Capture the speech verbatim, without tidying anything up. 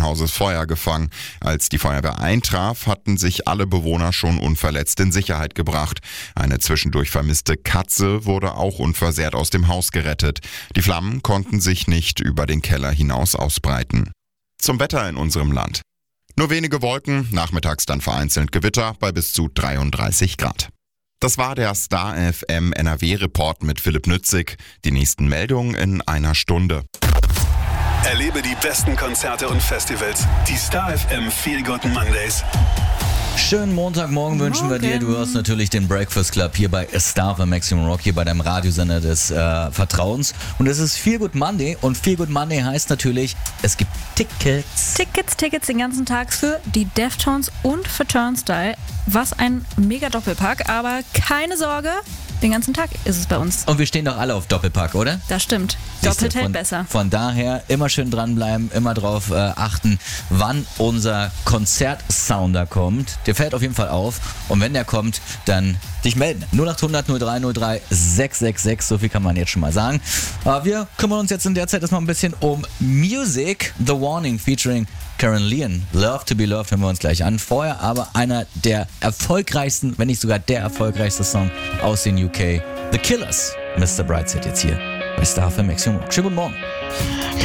Krankenhauses Feuer gefangen. Als die Feuerwehr eintraf, hatten sich alle Bewohner schon unverletzt in Sicherheit gebracht. Eine zwischendurch vermisste Katze wurde auch unversehrt aus dem Haus gerettet. Die Flammen konnten sich nicht über den Keller hinaus ausbreiten. Zum Wetter in unserem Land. Nur wenige Wolken, nachmittags dann vereinzelt Gewitter bei bis zu dreiunddreißig Grad. Das war der Star F M N R W-Report mit Philipp Nützig. Die nächsten Meldungen in einer Stunde. Erlebe die besten Konzerte und Festivals. Die Star F M Feel Good Mondays. Schönen Montagmorgen wünschen wir dir. Du hörst natürlich den Breakfast Club hier bei Star F M Maximum Rock, hier bei deinem Radiosender des äh, Vertrauens. Und es ist Feel Good Monday. Und Feel Good Monday heißt natürlich, es gibt Tickets. Tickets, Tickets den ganzen Tag für die Deftones und für Turnstile. Was ein mega Doppelpack. Aber keine Sorge, den ganzen Tag ist es bei uns. Und wir stehen doch alle auf Doppelpack, oder? Das stimmt. Doppelt hält besser. Von daher immer schön dranbleiben, immer drauf äh, achten, wann unser Konzertsounder kommt. Der fällt auf jeden Fall auf. Und wenn der kommt, dann dich melden. null acht hundert null drei null drei sechs sechs sechs, so viel kann man jetzt schon mal sagen. Aber wir kümmern uns jetzt in der Zeit erstmal ein bisschen um Music. The Warning featuring Karen Leon. Love to be Loved hören wir uns gleich an. Vorher aber einer der erfolgreichsten, wenn nicht sogar der erfolgreichste Song aus den U K. The Killers. Mister Brightside jetzt hier bei Star F M Maximum Rock. Schönen guten Morgen.